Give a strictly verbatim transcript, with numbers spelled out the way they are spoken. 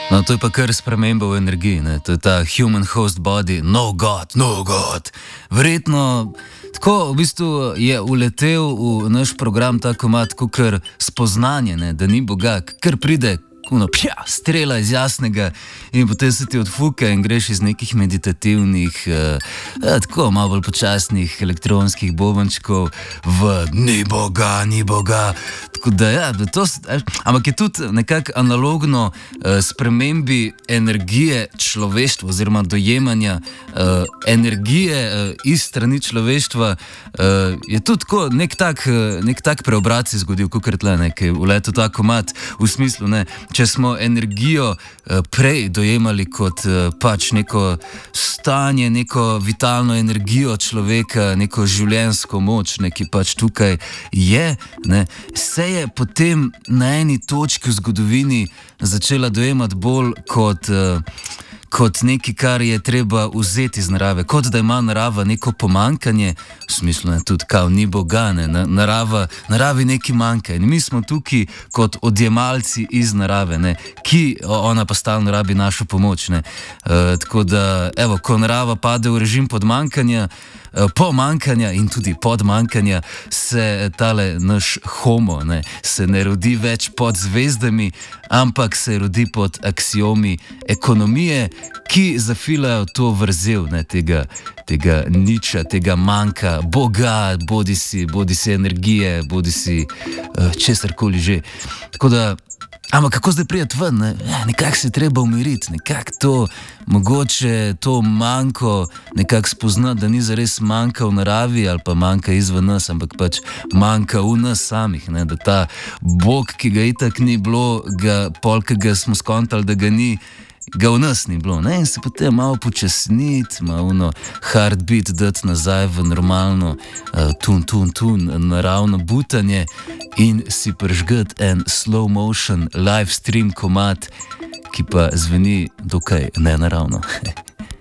No, to je pa kar sprememba v energiji, ne? To je ta human host body, no god, no god. Verjetno tako v bistvu je uletel v naš program ta komad, kot kar spoznanje, ne? Da ni Boga, kar pride. Kuno, pja, strela iz jasnega in potem se ti odfuka in greš iz nekih meditativnih, eh, tako malo bolj počasnih elektronskih bobančkov v ni Boga, ni Boga. Tako da ja, da to, ampak je tudi nekako analogno eh, spremembi energije človeštva oziroma dojemanja eh, energije eh, iz strani človeštva. Eh, je tudi tako, nek tak, nek tak preobrat se zgodil, kot je tle nekaj v letu ta komad, v smislu, ne, če smo energijo uh, prej dojemali kot uh, pač neko stanje, neko vitalno energijo človeka, neko življenjsko moč, ki pač tukaj je, ne, se je potem na eni točki v zgodovini začela dojemati bolj kot uh, kot nekaj, kar je treba vzeti iz narave, kot da ima narava neko pomankanje, v smislu, ne, tudi kao ni Boga, ne, narava, naravi nekaj manjka in mi smo tukaj kot odjemalci iz narave, ne, ki ona pa stalno rabi našo pomoč, ne. E, tako da, evo, ko narava pade v režim podmankanja, pomankanja in tudi podmankanja, se tale naš homo, ne, se ne rodi več pod zvezdami, ampak se rodi pod aksiomi ekonomije, ki zafilajo to vrzel, ne, tega, tega niča, tega manjka, Boga, bodi si, bodi si energije, bodi si uh, česarkoli že. Tako da, ampak kako zdaj prijeti ven, ne? Ja, nekako se treba umiriti, nekako to, mogoče to manjko nekako spoznati, da ni zares manjka v naravi ali pa manjka izven nas, ampak pač manjka v nas samih, ne? Da ta Bog, ki ga itak ni bilo, ga polk, ga smo skontali, da ga ni, ga v nas ni bilo, ne? In se potem malo počasniti, malo heartbeat dati nazaj v normalno uh, tun, tun, tun, naravno butanje in si prižgati en slow motion live stream komad, ki pa zveni dokaj nenaravno.